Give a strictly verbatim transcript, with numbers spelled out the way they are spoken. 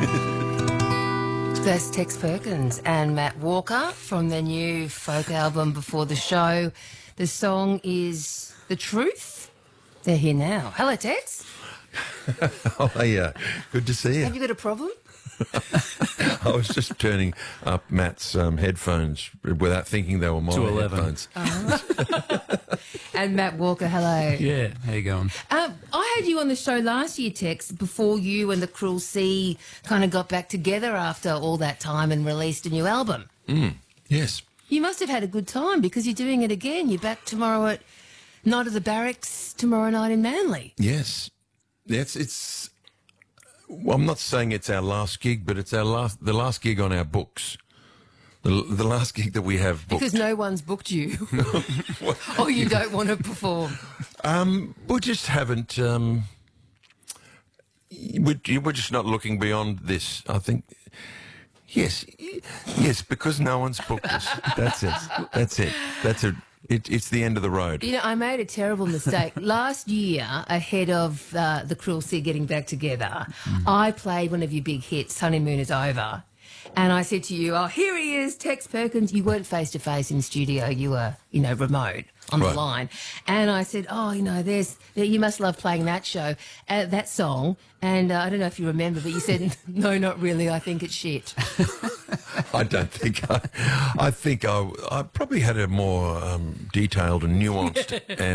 That's Tex Perkins and Matt Walker from their new folk album Before the Show. The song is The Truth. They're here now. Hello, Tex. Oh, yeah. Good to see you. Have you got a problem? I was just turning up Matt's um, headphones without thinking they were my To eleven. headphones. Uh-huh. And Matt Walker, hello. Yeah, how you going? Um, I had you on the show last year, Tex, before you and the Cruel Sea kind of got back together after all that time and released a new album. Mm, yes. You must have had a good time because you're doing it again. You're back tomorrow at Night of the Barracks tomorrow night in Manly. Yes. It's, it's, well, I'm not saying it's our last gig, but it's our last, the last gig on our books. The, the last gig that we have booked. Because no one's booked you. Or you don't want to perform. Um, we just haven't, um, we, we're just not looking beyond this, I think. Yes, yes, because no one's booked us. That's it. That's it. That's it. It, it's the end of the road. You know, I made a terrible mistake. Last year, ahead of uh, the Cruel Sea getting back together, mm. I played one of your big hits, Honeymoon is Over. And I said to you, oh, here he is, Tex Perkins. You weren't face-to-face in studio. You were, you know, remote on Right. the line. And I said, oh, you know, there's, you must love playing that show, uh, that song. And uh, I don't know if you remember, but you said, no, not really. I think it's shit. I don't think I, I think I, I probably had a more um, detailed and nuanced